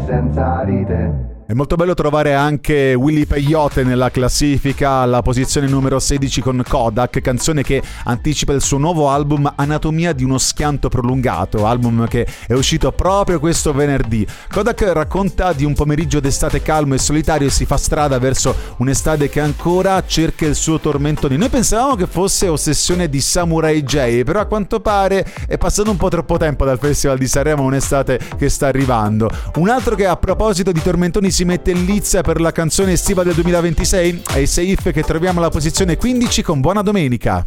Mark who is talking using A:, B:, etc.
A: senza di te.
B: È molto bello trovare anche Willy Peyote nella classifica alla posizione numero 16 con Kodak, canzone che anticipa il suo nuovo album Anatomia di uno schianto prolungato, album che è uscito proprio questo venerdì. Kodak racconta di un pomeriggio d'estate calmo e solitario e si fa strada verso un'estate che ancora cerca il suo tormentone. Noi pensavamo che fosse ossessione di Samurai J, però a quanto pare è passato un po' troppo tempo dal Festival di Sanremo, un'estate che sta arrivando. Un altro che a proposito di tormentoni si mette in lizza per la canzone estiva del 2026 è Safe, che troviamo alla posizione 15 con Buona Domenica.